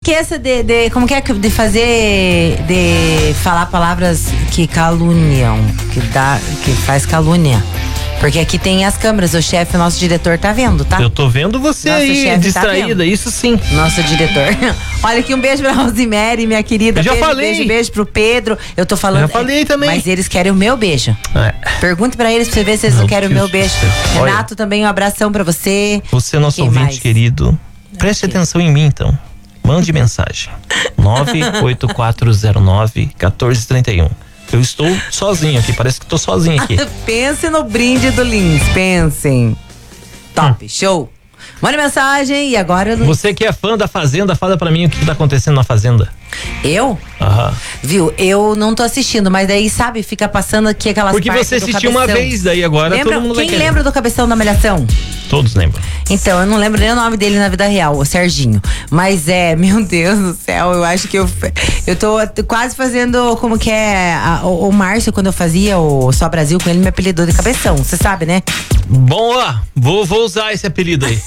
esqueça de como que é de fazer, de falar palavras que caluniam, que faz calúnia. Porque aqui tem as câmeras, o chefe, o nosso diretor tá vendo, tá? Eu tô vendo você Nosso aí, distraída, tá isso sim. Nosso diretor. Olha aqui, um beijo pra Rosemary, minha querida. Eu já falei. Beijo pro Pedro. Eu tô falando. Já falei também. Mas eles querem o meu beijo. Pergunte pra eles pra você ver se eles não querem o meu beijo. Olha, Renato, também um abração pra você. Você é nosso Quem ouvinte mais? querido. Preste atenção em mim, então. Mande mensagem. 98409-1431. Eu estou sozinho aqui, parece que estou sozinho aqui. Pense no brinde do Lins, pensem. Top, show. Mande mensagem e agora... Você que é fã da Fazenda, fala pra mim o que tá acontecendo na Fazenda. Eu? Aham. Viu, eu não tô assistindo, mas daí, sabe, fica passando aqui aquelas Porque partes você do assistiu uma Cabeção. vez, daí agora Lembra? todo mundo vai Quem querer. lembra do Cabeção da Malhação? Todos lembram. Então, eu não lembro nem o nome dele na vida real, o Serginho. Mas meu Deus do céu, eu acho que eu tô quase fazendo, como que é, o Márcio, quando eu fazia o Só Brasil com ele, me apelidou de Cabeção, você sabe, né? Bom, ó, vou usar esse apelido aí.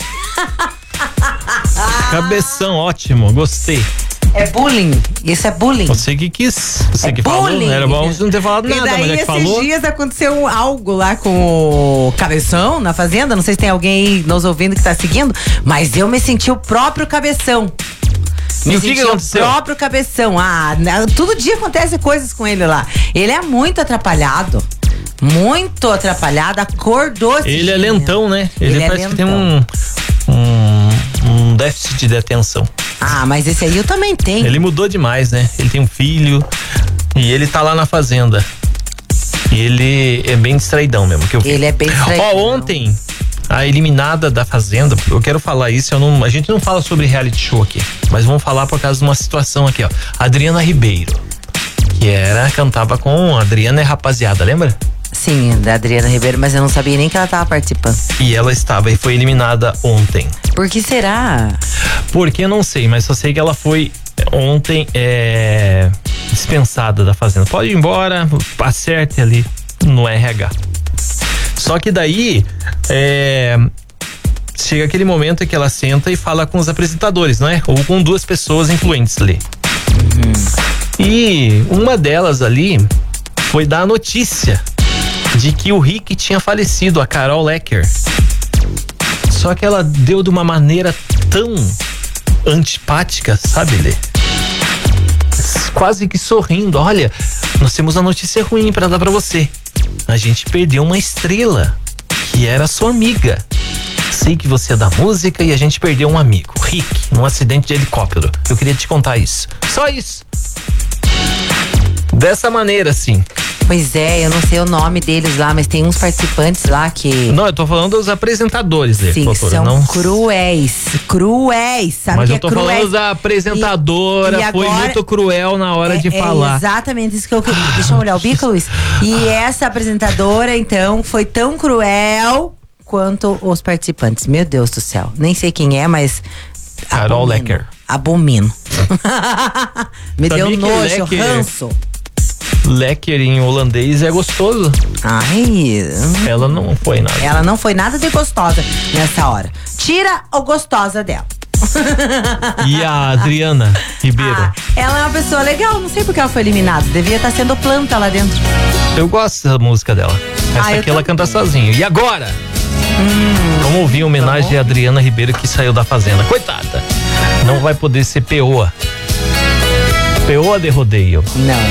Cabeção, ótimo, gostei. É bullying, isso é bullying. Você que quis, você que bullying. falou, era bom você não ter falado nada, E daí, mas já que esses falou. dias aconteceu algo lá com o Cabeção na Fazenda, não sei se tem alguém aí nos ouvindo que tá seguindo, mas eu me senti o próprio Cabeção. E o que aconteceu? O próprio Cabeção. Todo dia acontece coisas com ele lá. Ele é muito atrapalhado. Muito atrapalhado, acordou. Ele é lentão, né? Ele parece que tem um déficit de atenção. Mas esse aí eu também tenho. Ele mudou demais, né? Ele tem um filho e ele tá lá na Fazenda. E ele é bem distraidão mesmo. Ele é bem distraidão. Ontem, a eliminada da Fazenda, eu quero falar isso, a gente não fala sobre reality show aqui, mas vamos falar por causa de uma situação aqui, ó. Adriana Ribeiro, que cantava com a Adriana e Rapaziada, lembra? Sim, da Adriana Ribeiro, mas eu não sabia nem que ela tava participando. E ela estava e foi eliminada ontem. Por que será? Porque eu não sei, mas só sei que ela foi ontem dispensada da Fazenda. Pode ir embora, acerte ali no RH. Só que daí chega aquele momento em que ela senta e fala com os apresentadores, não é? Ou com duas pessoas influentes ali. E uma delas ali foi dar a notícia de que o Rick tinha falecido, a Carol Lecker. Só que ela deu de uma maneira tão antipática, sabe, Lê? Quase que sorrindo. Olha, nós temos uma notícia ruim pra dar pra você. A gente perdeu uma estrela que era sua amiga. Sei que você é da música e a gente perdeu um amigo, Rick, num acidente de helicóptero. Eu queria te contar isso. Só isso. Dessa maneira, assim. Pois é, eu não sei o nome deles lá, mas tem uns participantes lá que... Não, eu tô falando dos apresentadores, Lê. Sim, são cruéis, sabe? Mas que eu tô falando da apresentadora, e foi agora, muito cruel na hora de falar. Exatamente isso que eu queria. Deixa eu olhar o bico, Luiz. E essa apresentadora, então, foi tão cruel quanto os participantes. Meu Deus do céu. Nem sei quem é, mas... Carol Lecker. Abomino. Me Sabia deu nojo, ranço. Lecker em holandês é gostoso. Ai. Ela não foi nada. Ela não foi nada de gostosa nessa hora. Tira o gostosa dela. E a Adriana Ribeiro? Ela é uma pessoa legal, não sei porque ela foi eliminada. Devia estar sendo planta lá dentro. Eu gosto da música dela. Essa aqui ela canta sozinha. E agora? Vamos ouvir a homenagem a Adriana Ribeiro, que saiu da Fazenda. Coitada. Não vai poder ser peoa. Peoa de rodeio. Não.